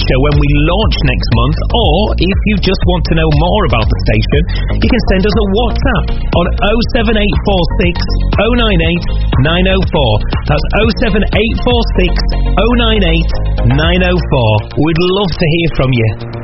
show when we launch next month, or if you just want to know more about the station, you can send us a WhatsApp on 07846 098 904. That's 07846 098 904. We'd love to hear from you.